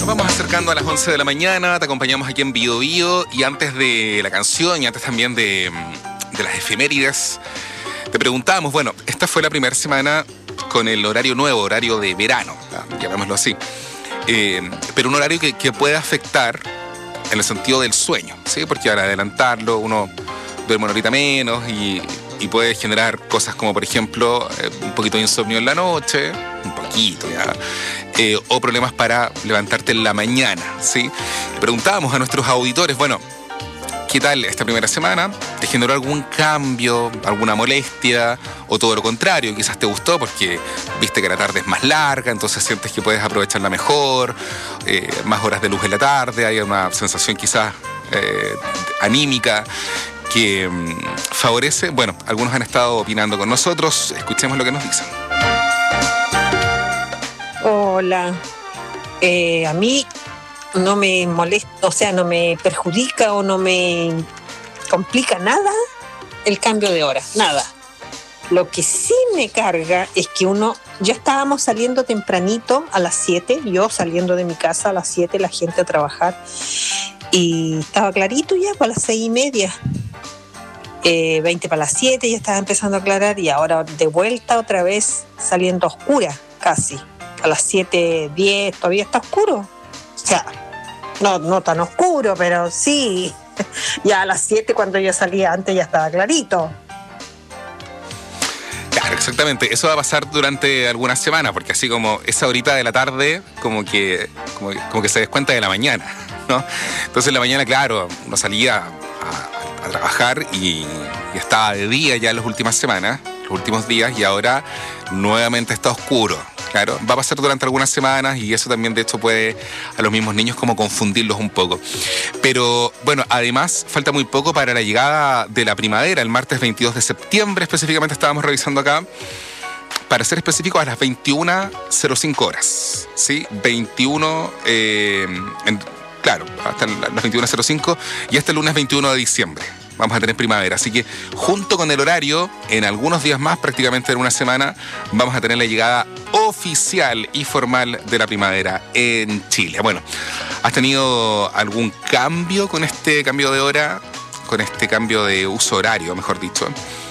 vamos acercando a las 11 de la mañana, te acompañamos aquí en Bio Bio, y antes de la canción y antes también de las efemérides, te preguntábamos, bueno, esta fue la primera semana con el horario nuevo, horario de verano, llamémoslo así, pero un horario que puede afectar en el sentido del sueño, ¿sí? Porque al adelantarlo uno duerme una horita menos y puede generar cosas como, por ejemplo, un poquito de insomnio en la noche, un poquito ya, o problemas para levantarte en la mañana, ¿sí? Le preguntábamos a nuestros auditores, bueno, ¿qué tal esta primera semana? ¿Te generó algún cambio, alguna molestia? O todo lo contrario, quizás te gustó porque viste que la tarde es más larga, entonces sientes que puedes aprovecharla mejor, más horas de luz en la tarde, hay una sensación quizás anímica que favorece. Bueno, algunos han estado opinando con nosotros, escuchemos lo que nos dicen. Hola, a mí no me molesta, o sea, no me perjudica o no me complica nada el cambio de hora, nada. Lo que sí me carga es que ya estábamos saliendo tempranito a las 7, yo saliendo de mi casa a las 7, la gente a trabajar, y estaba clarito ya para las 6:30, 20 para las 7 ya estaba empezando a aclarar, y ahora de vuelta otra vez saliendo oscura casi. A las 7:10 todavía está oscuro. O sea, no tan oscuro, pero sí. Ya a las 7 cuando yo salía antes ya estaba clarito. Claro, exactamente. Eso va a pasar durante algunas semanas, porque así como esa horita de la tarde, como que se descuenta de la mañana, ¿no? Entonces en la mañana, claro, uno salía a trabajar y estaba de día ya en las últimas semanas, los últimos días, y ahora nuevamente está oscuro. Claro, va a pasar durante algunas semanas y eso también de hecho puede a los mismos niños como confundirlos un poco. Pero bueno, además falta muy poco para la llegada de la primavera, el martes 22 de septiembre específicamente estábamos revisando acá, para ser específicos a las 21:05 horas, ¿sí? 21, claro, hasta las 21:05 y hasta el lunes 21 de diciembre. Vamos a tener primavera, así que junto con el horario, en algunos días más, prácticamente en una semana, vamos a tener la llegada oficial y formal de la primavera en Chile. Bueno, ¿has tenido algún cambio con este cambio de hora, con este cambio de uso horario, mejor dicho?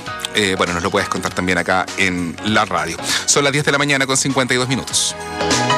Bueno, nos lo puedes contar también acá en la radio. Son las 10 de la mañana con 52 minutos.